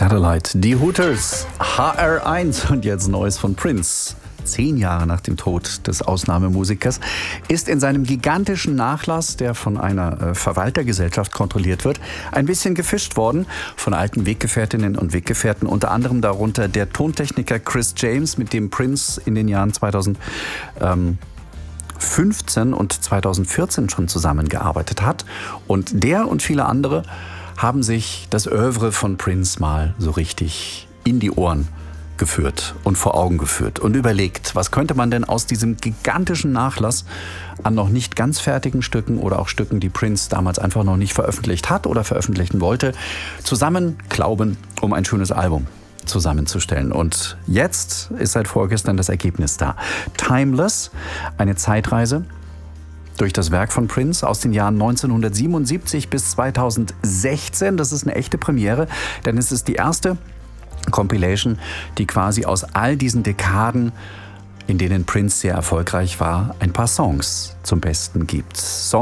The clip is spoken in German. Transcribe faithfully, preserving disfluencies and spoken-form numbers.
Satellite, die Hooters, H R eins und jetzt Neues von Prince. Zehn Jahre nach dem Tod des Ausnahmemusikers ist in seinem gigantischen Nachlass, der von einer äh, Verwaltergesellschaft kontrolliert wird, ein bisschen gefischt worden von alten Weggefährtinnen und Weggefährten, unter anderem darunter der Tontechniker Chris James, mit dem Prince in den Jahren zweitausendfünfzehn und zweitausendvierzehn schon zusammengearbeitet hat. Und der und viele andere haben sich das Œuvre von Prince mal so richtig in die Ohren geführt und vor Augen geführt und überlegt, was könnte man denn aus diesem gigantischen Nachlass an noch nicht ganz fertigen Stücken oder auch Stücken, die Prince damals einfach noch nicht veröffentlicht hat oder veröffentlichen wollte, zusammenklauben, um ein schönes Album zusammenzustellen. Und jetzt ist seit vorgestern das Ergebnis da. Timeless, eine Zeitreise durch das Werk von Prince aus den Jahren neunzehnhundertsiebenundsiebzig bis zweitausendsechzehn. Das ist eine echte Premiere, denn es ist die erste Compilation, die quasi aus all diesen Dekaden, in denen Prince sehr erfolgreich war, ein paar Songs zum Besten gibt. Songs